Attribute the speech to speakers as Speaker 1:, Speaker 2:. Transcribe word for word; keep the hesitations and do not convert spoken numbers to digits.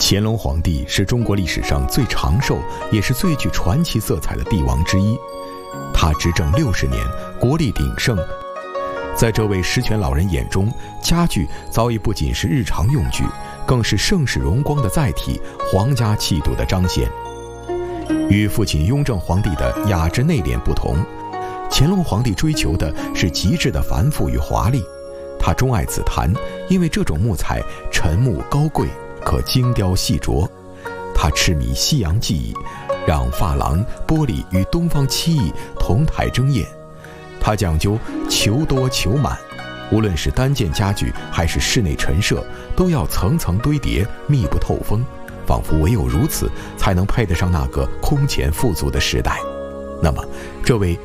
Speaker 1: 乾隆皇帝是中国历史上最长寿也是最具传奇色彩的帝王之一，他执政六十年，国力鼎盛。在这位十全老人眼中，家具早已不仅是日常用具，更是盛世荣光的载体，皇家气度的彰显。与父亲雍正皇帝的雅致内敛不同，乾隆皇帝追求的是极致的繁复与华丽。他钟爱紫檀，因为这种木材沉木高贵，可精雕细琢。他痴迷西洋技艺，让珐琅、玻璃与东方漆艺同台争艳。他讲究求多求满，无论是单件家具还是室内陈设，都要层层堆叠，密不透风，仿佛唯有如此才能配得上那个空前富足的时代。那么这位